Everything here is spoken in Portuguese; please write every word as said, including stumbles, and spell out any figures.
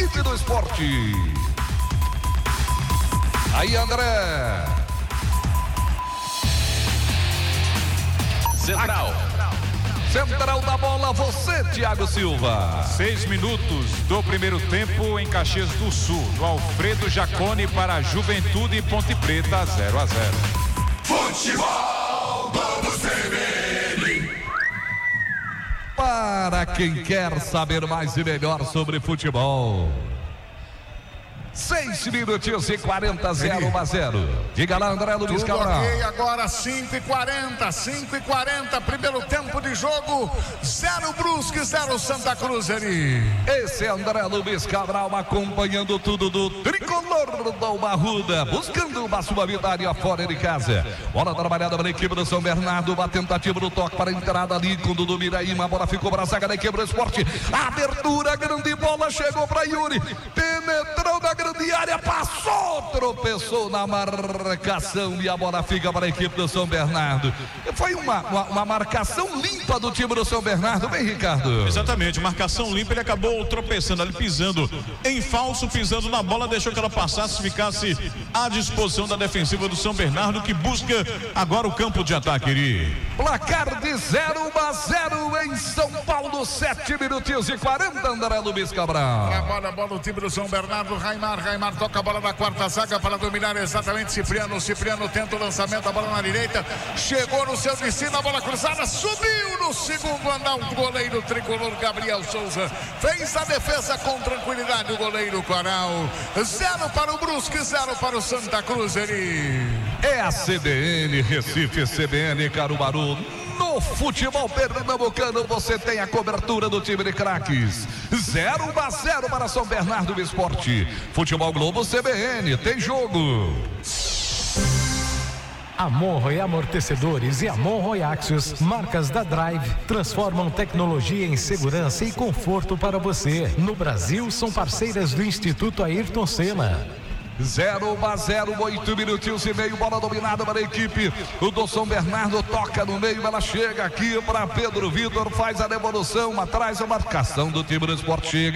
equipe do esporte. Aí, André. Central. Central da bola, você, Thiago Silva. Seis minutos do primeiro tempo em Caxias do Sul. No Alfredo Jaconi para Juventude e Ponte Preta, zero a zero. Futebol, vamos ver. Para quem quer saber mais e melhor sobre futebol. Seis minutinhos e quarenta, zero a zero. Diga lá, André Luiz Tudo Cabral. ok, agora cinco e quarenta, cinco e quarenta, primeiro tempo de jogo, zero Brusque, zero Santa Cruz ali. Esse é André Luiz Cabral acompanhando tudo do tricolor do Barruda, buscando uma suavidade fora de casa. Bola trabalhada para a equipe do São Bernardo, uma tentativa do toque para a entrada ali com o Dudu Miraíma, a bola ficou para a zaga da equipe do esporte. Abertura, grande bola, chegou para Yuri, penetrou na grande área, passou, tropeçou na marcação e a bola fica para a equipe do São Bernardo. Foi uma, uma, uma marcação limpa do time do São Bernardo, bem, Ricardo? Exatamente, marcação limpa, ele acabou tropeçando ali, pisando em falso, pisando na bola, deixou que ela passasse, ficasse à disposição da defensiva do São Bernardo, que busca agora o campo de ataque. Iri. Placar de zero a zero em São Paulo, sete minutinhos e quarenta, André Luiz Cabral. A bola, a bola, o time do São Bernardo, Raimar, Raimar toca a bola na quarta zaga para dominar exatamente Cipriano, Cipriano tenta o lançamento, a bola na direita, chegou no seu destino, a bola cruzada, subiu no segundo andar, o goleiro tricolor Gabriel Souza, fez a defesa com tranquilidade, o goleiro Coral, zero para o Brusque, zero para o Santa Cruz. Ele é a C B N Recife, C B N Caruaru. No futebol pernambucano você tem a cobertura do time de craques. zero a zero para São Bernardo do Esporte. Futebol Globo C B N, tem jogo. Amon e Amortecedores e Amon Axos, marcas da Drive, transformam tecnologia em segurança e conforto para você. No Brasil, são parceiras do Instituto Ayrton Senna. zero a zero, oito minutinhos e meio, bola dominada para a equipe do São Bernardo, toca no meio, ela chega aqui para Pedro Vitor, faz a devolução, atrás a marcação do time do Esporte, chega.